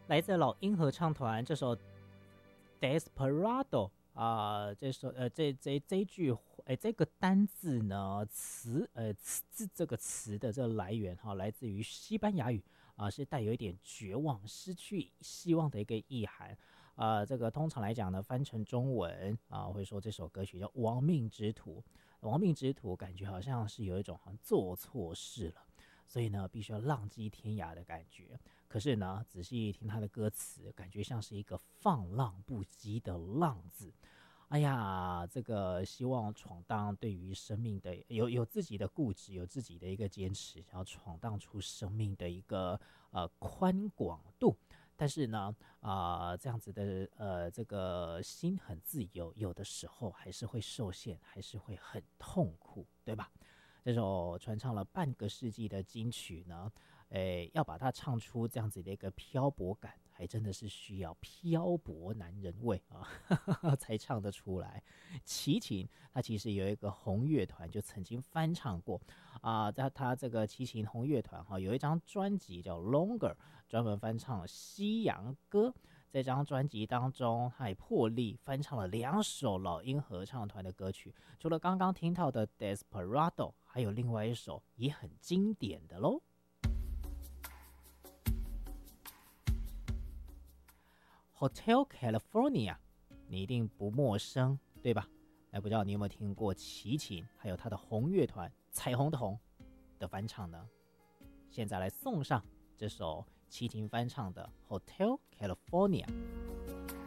来自老鹰合唱团这首《Desperado》这首这一句这个单字呢这个词的这个来源来自于西班牙语是带有一点绝望、失去希望的一个意涵。这个通常来讲呢，翻成中文会说这首歌曲叫《亡命之徒》。亡命之徒感觉好像是有一种好像做错事了，所以呢必须要浪迹天涯的感觉。可是呢仔细一听他的歌词，感觉像是一个放浪不羁的浪子。哎呀，这个希望闯荡，对于生命的有自己的固执，有自己的一个坚持，想要闯荡出生命的一个宽广度。但是呢这样子的这个心很自由，有的时候还是会受限，还是会很痛苦，对吧？这首传唱了半个世纪的金曲呢，要把它唱出这样子的一个漂泊感，还真的是需要漂泊男人味才唱得出来。齐秦他其实有一个红乐团就曾经翻唱过他这个齐秦红乐团有一张专辑叫 Longer， 专门翻唱西洋歌。在这张专辑当中，他也破例翻唱了2首老鹰合唱团的歌曲，除了刚刚听到的 Desperado， 还有另外一首也很经典的咯。Hotel California 你一定不陌生，对吧？不知道你有没有听过齐秦还有他的红乐团彩虹的红的翻唱呢？现在来送上这首齐秦翻唱的 Hotel California。